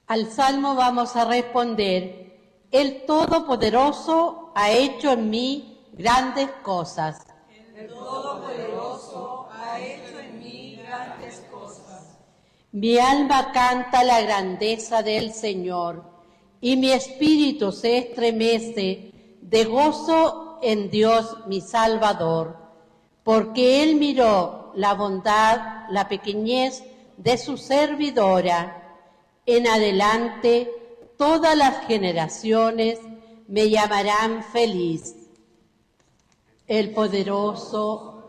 Al Salmo vamos a responder: el Todopoderoso ha hecho en mí grandes cosas. El Todopoderoso ha hecho en mí grandes cosas. Mi alma canta la grandeza del Señor, y mi espíritu se estremece de gozo en Dios mi Salvador, porque Él miró la bondad, la pequeñez de su servidora. En adelante todas las generaciones me llamarán feliz. El poderoso,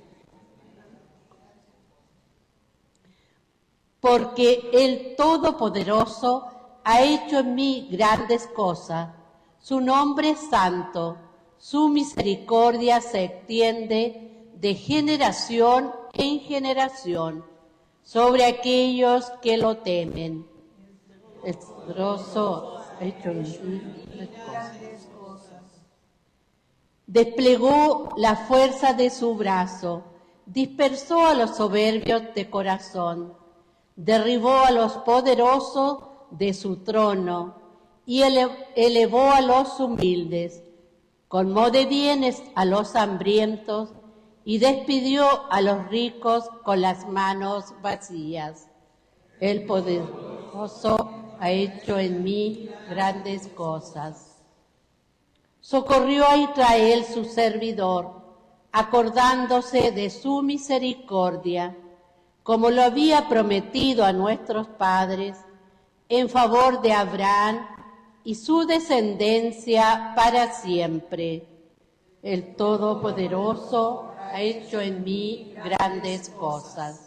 porque el Todopoderoso ha hecho en mí grandes cosas. Su nombre es santo, su misericordia se extiende de generación en generación sobre aquellos que lo temen. El Todopoderoso ha hecho en mí grandes cosas. Desplegó la fuerza de su brazo, dispersó a los soberbios de corazón, derribó a los poderosos de su trono y elevó a los humildes, colmó de bienes a los hambrientos y despidió a los ricos con las manos vacías. El poderoso ha hecho en mí grandes cosas. Socorrió a Israel su servidor, acordándose de su misericordia, como lo había prometido a nuestros padres, en favor de Abraham y su descendencia para siempre. El Todopoderoso ha hecho en mí grandes cosas.